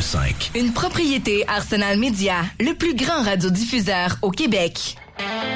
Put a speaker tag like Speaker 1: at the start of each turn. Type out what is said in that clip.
Speaker 1: 101.5.
Speaker 2: Une propriété Arsenal Média, le plus grand radiodiffuseur au Québec.